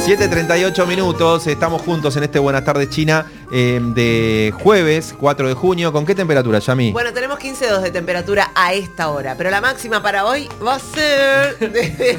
7:38 minutos, estamos juntos en este Buenas Tardes China de jueves 4 de junio. ¿Con qué temperatura, Yami? Bueno, tenemos 15 de temperatura a esta hora, pero la máxima para hoy va a ser de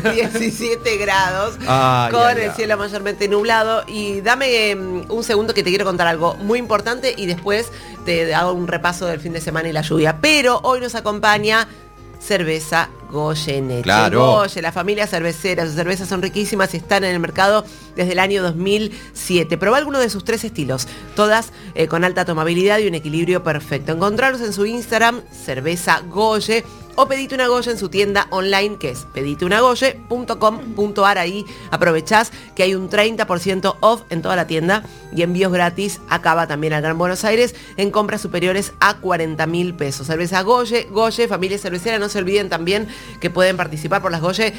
17 grados, con el cielo mayormente nublado. Y dame un segundo que te quiero contar algo muy importante y después te hago un repaso del fin de semana y la lluvia. Pero hoy nos acompaña Cerveza Goyeneche. Claro. Goye, la familia cervecera, sus cervezas son riquísimas y están en el mercado desde el año 2007. Probá alguno de sus 3 estilos, todas con alta tomabilidad y un equilibrio perfecto. Encontrarlos en su Instagram, Cerveza Goye, o pedite una Goye en su tienda online, que es pediteunagoye.com.ar. Ahí aprovechás que hay un 30% off en toda la tienda y envíos gratis acá va también al Gran Buenos Aires en compras superiores a 40.000 pesos. Cerveza Goye, familia cervecera. No se olviden también que pueden participar por las Goye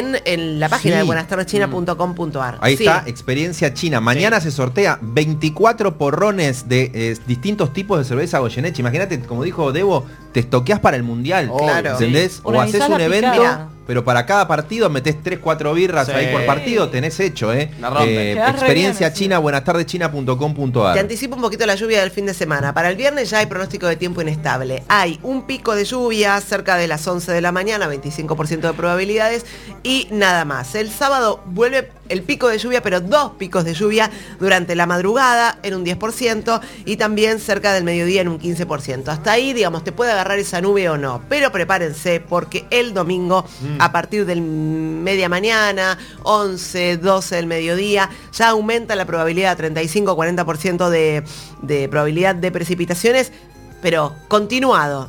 en la página de buenastardechina.com.ar. Ahí está, experiencia china. Mañana se sortea 24 porrones de distintos tipos de cerveza Goyeneche. Imagínate, como dijo Debo, te estoqueás para el mundial. Claro. ¿Entendés? Sí. O haces un evento, picada. pero para cada partido metés 3-4 birras ahí por partido, tenés hecho, La rompe. experiencia bien, china, buenastardechina.com.ar. Te anticipo un poquito la lluvia del fin de semana. Para el viernes ya hay pronóstico de tiempo inestable. Hay un pico de lluvia cerca de las 11 de la mañana, 25% de probabilidades y nada más. El sábado vuelve el pico de lluvia, pero 2 picos de lluvia durante la madrugada en un 10% y también cerca del mediodía en un 15%. Hasta ahí, digamos, te puede agarrar esa nube o no, pero prepárense porque el domingo a partir del media mañana, 11, 12 del mediodía, ya aumenta la probabilidad a 35-40% de probabilidad de precipitaciones, pero continuado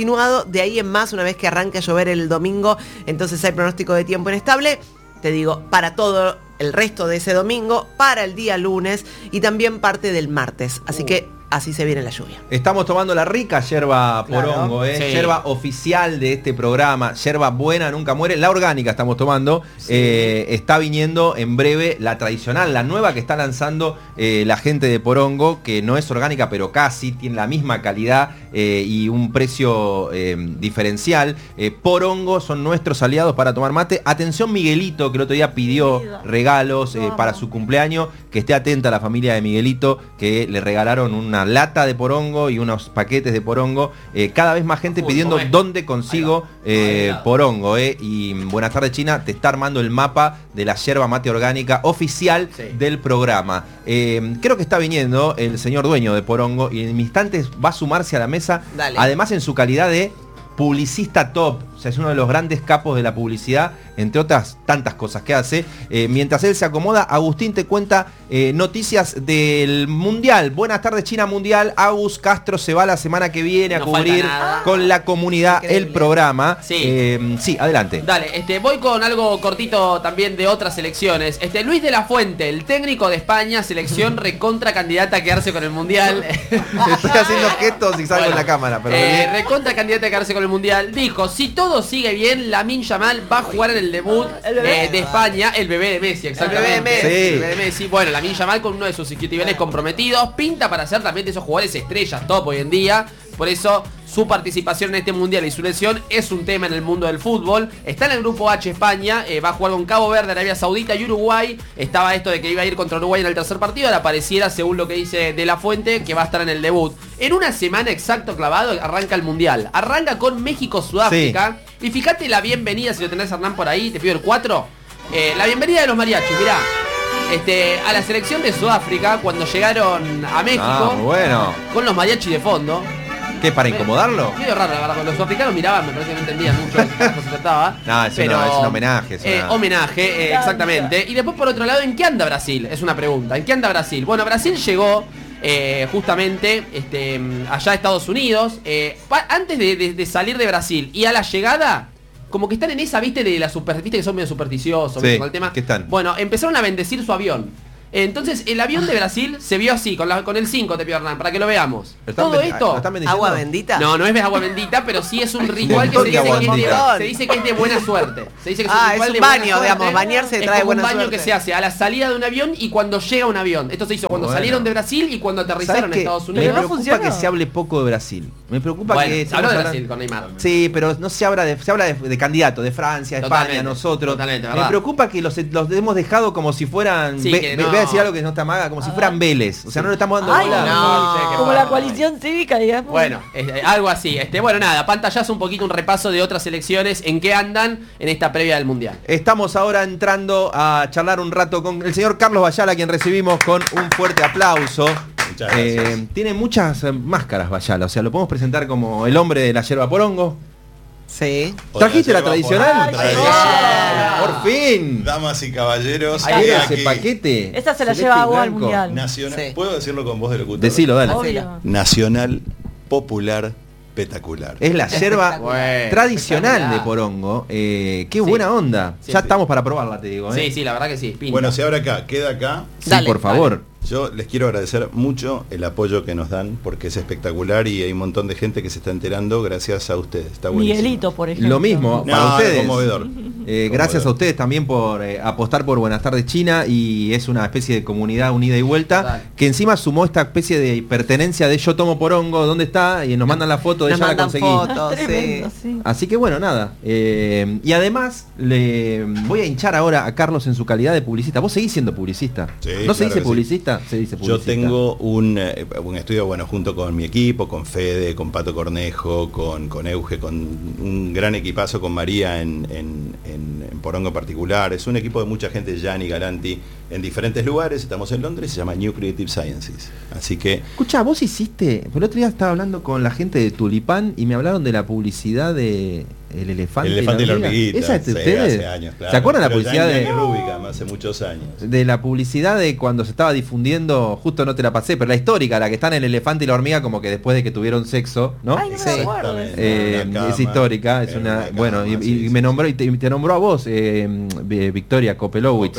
de ahí en más. Una vez que arranque a llover el domingo, entonces hay pronóstico de tiempo inestable, te digo, para todo el resto de ese domingo, para el día lunes y también parte del martes. Así que así se viene la lluvia. Estamos tomando la rica yerba porongo, Sí. yerba oficial de este programa, yerba buena, nunca muere. La orgánica estamos tomando. Sí. Está viniendo en breve la tradicional, la nueva que está lanzando la gente de Porongo, que no es orgánica, pero casi, tiene la misma calidad y un precio diferencial. Porongo son nuestros aliados para tomar mate. Atención Miguelito, que el otro día pidió regalos para su cumpleaños. Que esté atenta a la familia de Miguelito, que le regalaron una lata de porongo y unos paquetes de porongo. Cada vez más gente pidiendo dónde consigo porongo. Y Buenas Tardes China te está armando el mapa de la yerba mate orgánica oficial del programa. Creo que está viniendo el señor dueño de Porongo y en instantes va a sumarse a la mesa. Dale. Además en su calidad de publicista top. O sea, es uno de los grandes capos de la publicidad, entre otras tantas cosas que hace. Mientras él se acomoda, Agustín te cuenta noticias del Mundial. Buenas tardes, China Mundial. Agus Castro se va la semana que viene a No cubrir falta nada. con la comunidad Increíble. el programa. Sí. Sí, adelante. Dale, voy con algo cortito también de otras selecciones. Luis de la Fuente, el técnico de España, selección recontra candidata a quedarse con el Mundial. Estoy haciendo gestos y salgo en la cámara, pero recontra candidata a quedarse con el Mundial. Dijo, si todo sigue bien, Lamine Yamal va a jugar en el debut de España, el bebé de Messi, exactamente. El bebé de Messi. Sí. El bebé de Messi. Bueno, Lamine Yamal con uno de sus isquiotibiales comprometidos, pinta para ser también de esos jugadores estrellas top hoy en día. Por eso su participación en este Mundial y su lesión es un tema en el mundo del fútbol. Está en el grupo H España, va a jugar con Cabo Verde, Arabia Saudita y Uruguay. Estaba esto de que iba a ir contra Uruguay en el tercer partido. Ahora pareciera, según lo que dice De la Fuente, que va a estar en el debut. En una semana exacto clavado arranca el Mundial. Arranca con México-Sudáfrica. Sí. Y fíjate la bienvenida, si lo tenés Hernán por ahí, te pido el 4. La bienvenida de los mariachis, mirá. A la selección de Sudáfrica, cuando llegaron a México, muy bueno. con los mariachis de fondo. ¿Qué, para incomodarlo? Medio raro, la verdad. Cuando los sudafricanos miraban, me parece que no entendían mucho de qué se trataba. No, es un homenaje. Homenaje, exactamente. Y después, por otro lado, ¿en qué anda Brasil? Es una pregunta. ¿En qué anda Brasil? Bueno, Brasil llegó justamente allá a Estados Unidos. Antes de salir de Brasil y a la llegada, como que están en esa, viste, de la viste que son medio supersticiosos, sí, con el tema. ¿Qué están? Bueno, empezaron a bendecir su avión. Entonces el avión de Brasil se vio así, con el 5 te pido, Hernán, para que lo veamos. ¿Lo están bendiciendo? ¿Agua bendita? No es agua bendita, pero sí es un ritual que se dice que es de buena suerte. Se dice que es un baño, digamos, bañarse trae buena suerte. Es un baño que se hace a la salida de un avión y cuando llega un avión. Esto se hizo cuando salieron de Brasil y cuando aterrizaron en Estados Unidos. Me preocupa que se hable poco de Brasil. Me preocupa que se habla de Brasil con Neymar. Sí, pero no se habla de candidatos, de Francia, de España, nosotros. Totalmente, me preocupa que los hemos dejado como si fueran, voy a decir algo que no está mal, como si fueran Vélez. O sea, no le estamos dando bola. Como la coalición cívica, digamos. Bueno, algo así. Bueno, nada, pantallazo un poquito, un repaso de otras elecciones, en qué andan en esta previa del Mundial. Estamos ahora entrando a charlar un rato con el señor Carlos Bayala, a quien recibimos con un fuerte aplauso. Tiene muchas máscaras Bayala, o sea, lo podemos presentar como el hombre de la yerba porongo. Sí. ¿Trajiste la tradicional? Por fin. Damas y caballeros. Ahí ese paquete. Esa se la lleva agua al Mundial. Nacional. ¿Puedo decirlo con voz de locutor? Decilo, dale. Obvio. Nacional Popular Espectacular. Es la yerba tradicional de Porongo. Qué buena onda. Sí, ya estamos para probarla, te digo. Sí, la verdad que sí. Pinta. Bueno, se abre acá, queda acá. Sí, por favor. Yo les quiero agradecer mucho el apoyo que nos dan porque es espectacular y hay un montón de gente que se está enterando gracias a ustedes. Está buenísimo. Miguelito, por ejemplo. Lo mismo para ustedes. Conmovedor. Gracias a ustedes también por apostar por Buenas Tardes China, y es una especie de comunidad unida y vuelta. Total. Que encima sumó esta especie de pertenencia de Yo Tomo Porongo, ¿dónde está? Y nos mandan la foto de Nos ya la mandan conseguí. fotos, Tremendo, sí. sí. Así que bueno, nada. Y además le voy a hinchar ahora a Carlos en su calidad de publicista. ¿Vos seguís siendo publicista? Sí, ¿No se claro dice que sí. publicista? Se dice publicista. Yo tengo un estudio, bueno, junto con mi equipo, con Fede, con Pato Cornejo, con Euge, con un gran equipazo, con María en Porongo en particular. Es un equipo de mucha gente, Gianni, Galanti, en diferentes lugares. Estamos en Londres, se llama New Creative Sciences. Así que... Escuchá, vos hiciste... El otro día estaba hablando con la gente de Tulipán y me hablaron de la publicidad de El Elefante, y la Hormiguita. ¿Esa es de Sí, ustedes? hace años, claro. ¿Se acuerdan la Pero publicidad Gianni de... Rubicam, hace muchos años. De la publicidad de cuando se estaba difundiendo, justo no te la pasé, pero la histórica, la que está en El Elefante y la Hormiga, como que después de que tuvieron sexo, ¿no? Ay, no me acuerdo. Es histórica, es una... Bueno, y me nombró, y te nombró a vos, Victoria Kopelowicz.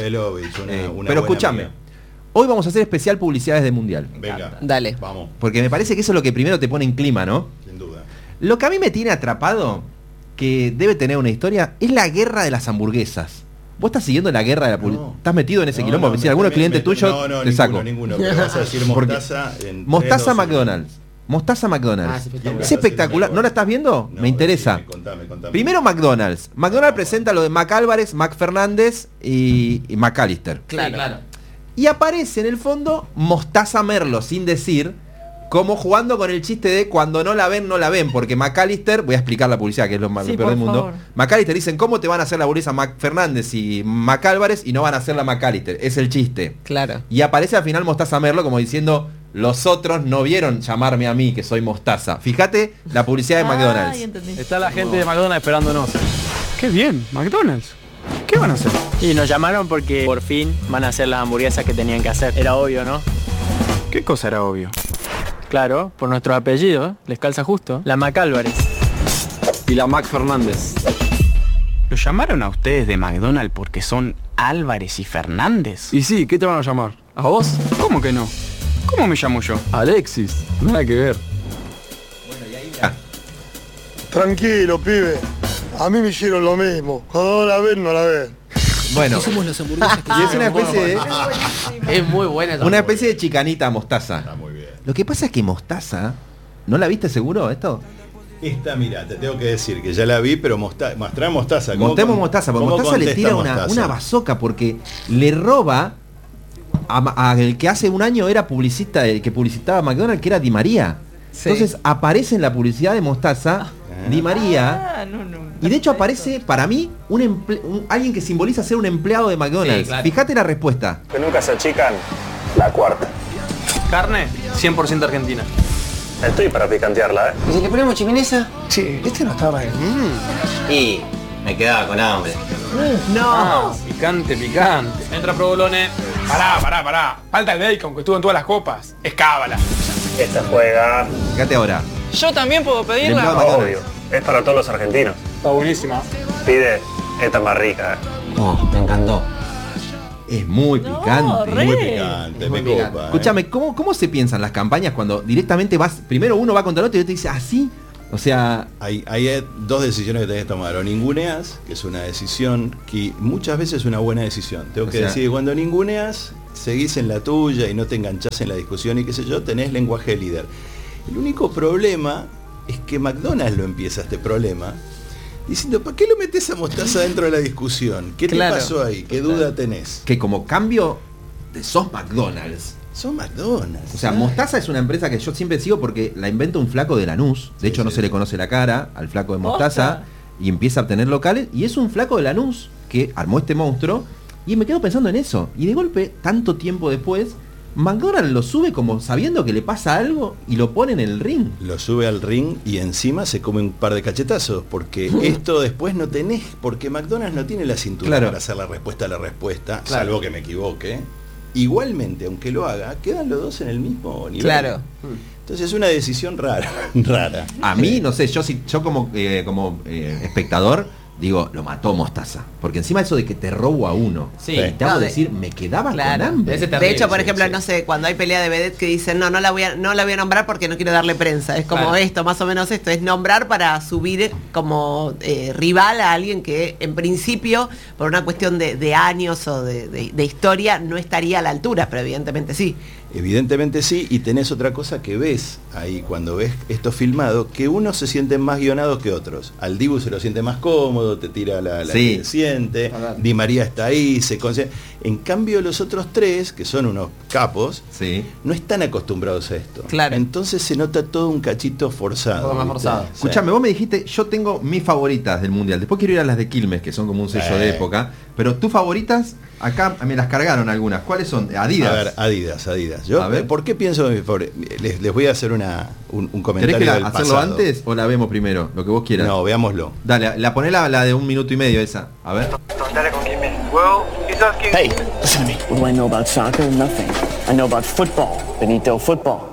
Pero escúchame, hoy vamos a hacer especial publicidades de Mundial. Venga, Dale. vamos, Porque me parece que eso es lo que primero te pone en clima, ¿no? sin duda. Lo que a mí me tiene atrapado, que debe tener una historia, es la guerra de las hamburguesas. ¿Vos estás siguiendo la guerra de la publicidad? No. ¿Estás metido en ese No, quilombo? no, Si alguno cliente tuyo, te saco. Ninguno, pero vas a decir Porque mostaza en Mostaza 3, 2, 1. McDonald's. Mostaza McDonald's. Ah, es espectacular. Es espectacular. ¿No la estás viendo? No, me interesa. decime, contame. Primero McDonald's. McDonald's presenta lo de Mac Álvarez, Mac Fernández y McAllister. Claro. Y aparece en el fondo Mostaza Merlo, sin decir, como jugando con el chiste de cuando no la ven, porque McAllister, voy a explicar la publicidad, que es lo más Sí, peor del por mundo. favor. McAllister dicen, ¿cómo te van a hacer la hamburguesa Mac Fernández y Mac Álvarez y no van a hacer la McAllister? Es el chiste. Claro. Y aparece al final Mostaza Merlo como diciendo, los otros no vieron llamarme a mí, que soy Mostaza. Fíjate la publicidad de McDonald's. Ay, entendí. Está la gente de McDonald's esperándonos. Qué bien, McDonald's. ¿Qué van a hacer? Y nos llamaron porque por fin van a hacer las hamburguesas que tenían que hacer. Era obvio, ¿no? ¿Qué cosa era obvio? Claro, por nuestros apellidos, les calza justo. La McAlvarez. Y la Mac Fernández. ¿Los llamaron a ustedes de McDonald's porque son Álvarez y Fernández? Y sí, ¿qué te van a llamar? ¿A vos? ¿Cómo que no? ¿Cómo me llamo yo? Alexis. Nada que ver. Tranquilo, pibe. A mí me hicieron lo mismo. Cuando no la ven, no la ven. Bueno, Somos las hamburguesas que y es una especie de... Es muy buena esa Una hamburguesa. especie de chicanita a Mostaza. Está muy bien. Lo que pasa es que Mostaza, ¿no la viste seguro esto? Esta, mira, te tengo que decir que ya la vi, pero mostrá mostaza. Mostremos Mostaza, porque Mostaza le tira una bazoca porque le roba a el que hace un año era publicista, el que publicitaba McDonald's, que era Di María. Sí. Entonces aparece en la publicidad de Mostaza Di María. Y de hecho aparece, para mí, alguien que simboliza ser un empleado de McDonald's. Sí, claro. Fíjate la respuesta. Que nunca se achican, la cuarta. Carne, 100% argentina. Estoy para picantearla, ¿eh? ¿Y si le ponemos chimeneza? Sí, este no estaba bien. Y me quedaba con hambre. No. Picante, picante. Entra provolone. Pará. Falta el bacon que estuvo en todas las copas. Es cábala. Esta juega, Fíjate ahora. Yo también puedo El pedirla. empleado de obvio. McDonald's. Es para todos los argentinos. Está buenísima. Pide, esta es más rica, ¿eh? Oh, me encantó. Es muy picante. re. Muy picante, me copa. Escúchame, ¿cómo se piensan las campañas cuando directamente primero uno va contra el otro y otro te dice así? O sea... Hay dos decisiones que tenés que tomar. O ninguneas, que es una decisión que muchas veces es una buena decisión. Tengo que decir, cuando ninguneas, seguís en la tuya y no te enganchás en la discusión y qué sé yo, tenés lenguaje de líder. El único problema es que McDonald's lo empieza este problema diciendo, ¿para qué lo metés a Mostaza dentro de la discusión? ¿Qué te pasó ahí? ¿Qué duda tenés? Que como cambio de sos McDonald's. Son McDonald's. O sea, Mostaza es una empresa que yo siempre sigo porque la inventa un flaco de Lanús. De hecho, no se le conoce la cara al flaco de Mostaza. Y empieza a obtener locales. Y es un flaco de Lanús que armó este monstruo. Y me quedo pensando en eso. Y de golpe, tanto tiempo después, McDonald's lo sube como sabiendo que le pasa algo y lo pone en el ring. Lo sube al ring y encima se come un par de cachetazos, porque esto después no tenés, porque McDonald's no tiene la cintura para hacer la respuesta a la respuesta, salvo que me equivoque. Igualmente, aunque lo haga, quedan los dos en el mismo nivel. Claro. Entonces es una decisión rara. A mí, no sé, yo como espectador digo, lo mató Mostaza. Porque encima eso de que te robo a uno. Sí. Y te hago decir, me quedaba con hambre. De hecho, por ejemplo, no sé, cuando hay pelea de vedette que dicen, no la voy a nombrar porque no quiero darle prensa. Es como esto, más o menos esto. Es nombrar para subir como rival a alguien que en principio, por una cuestión de años o de historia, no estaría a la altura, pero evidentemente sí. Evidentemente sí, y tenés otra cosa que ves ahí cuando ves esto filmado, que unos se sienten más guionados que otros. Al Dibu se lo siente más cómodo, te tira la que siente, Di María está ahí, se concentra. En cambio los otros tres, que son unos capos, no están acostumbrados a esto. Claro. Entonces se nota todo un cachito forzado. Escuchame, vos me dijiste, yo tengo mis favoritas del Mundial. Después quiero ir a las de Quilmes, que son como un sello de época. Pero tus favoritas, acá me las cargaron algunas. ¿Cuáles son? Adidas. A ver, Adidas. Yo, ¿por qué pienso en mis favoritas? Les voy a hacer un comentario ¿Querés del hacerlo pasado. antes o la vemos primero? Lo que vos quieras. No, veámoslo. Dale, poné la de 1 minuto y medio esa. A ver. Hey, listen to me. What do I know about soccer? Nothing. I know about football. Benito football.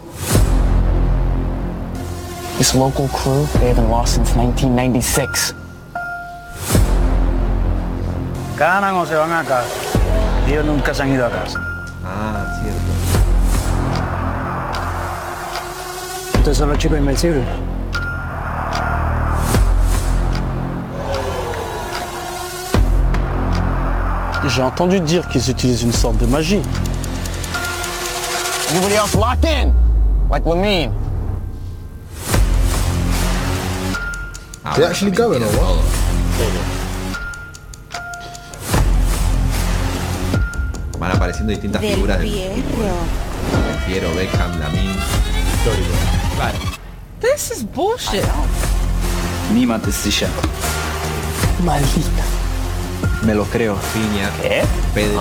This local crew, they haven't lost since 1996. Ganan o se van a casa. Ellos nunca se han ido a casa. Ah, cierto. Ustedes son los chicos invencibles. J'ai entendu dire qu'ils utilisent une sorte de magie. Everybody else locked in, like Lamine. They actually going or what? Van apareciendo distintas figuras del Piero, Beckham, Lamine. Histórico. Claro. This is bullshit. Niemand ist sicher. Maldita. Me lo creo. Piña, Pedri.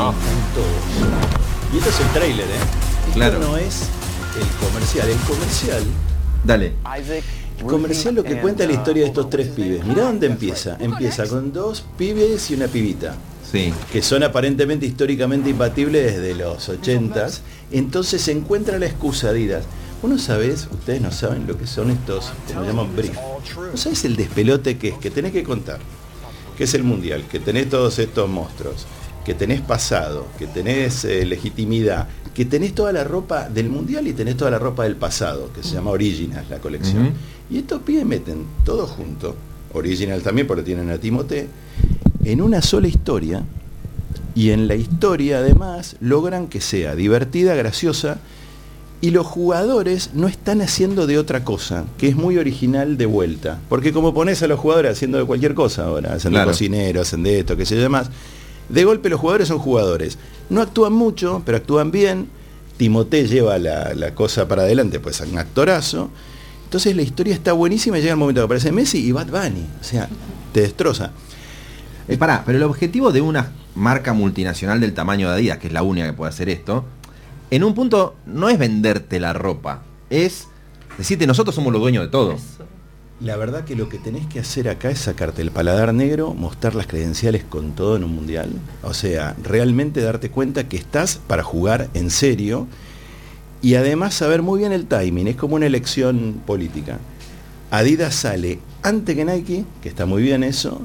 Y este es el tráiler, Claro. Esto no es el comercial. El comercial. Dale. El comercial lo que cuenta la historia de estos tres pibes. Mirá dónde empieza. Empieza con 2 pibes y una pibita. Sí. Que son aparentemente históricamente imbatibles desde los 80s. Entonces se encuentra la excusa, Adidas. Vos no sabés, ustedes no saben lo que son estos, como llaman brief. No sabés el despelote que es, que tenés que contar. Que es el mundial, que tenés todos estos monstruos, que tenés pasado, que tenés legitimidad, que tenés toda la ropa del mundial y tenés toda la ropa del pasado, que se llama Original, la colección. Y estos pibes meten todo junto, Original también, porque tienen a Timothée, en una sola historia, y en la historia además logran que sea divertida, graciosa, y los jugadores no están haciendo de otra cosa, que es muy original de vuelta. Porque como pones a los jugadores haciendo de cualquier cosa ahora, hacen de cocinero, hacen de esto, qué sé yo demás, de golpe los jugadores son jugadores. No actúan mucho, pero actúan bien. Timothée lleva la cosa para adelante, pues es un actorazo. Entonces la historia está buenísima y llega el momento que aparece Messi y Bad Bunny. O sea, te destroza. Pero el objetivo de una marca multinacional del tamaño de Adidas, que es la única que puede hacer esto, en un punto no es venderte la ropa, es decirte nosotros somos los dueños de todo. La verdad que lo que tenés que hacer acá es sacarte el paladar negro, mostrar las credenciales con todo en un mundial. O sea, realmente darte cuenta que estás para jugar en serio y además saber muy bien el timing. Es como una elección política. Adidas sale antes que Nike, que está muy bien eso,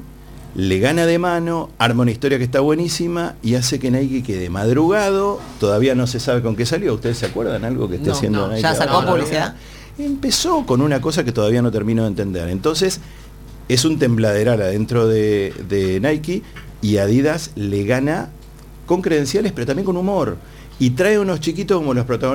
le gana de mano, arma una historia que está buenísima y hace que Nike quede madrugado, todavía no se sabe con qué salió. ¿Ustedes se acuerdan algo que esté haciendo Nike? ¿Ya sacó publicidad? Empezó con una cosa que todavía no termino de entender. Entonces, es un tembladeral adentro de Nike y Adidas le gana con credenciales, pero también con humor. Y trae unos chiquitos como los protagonistas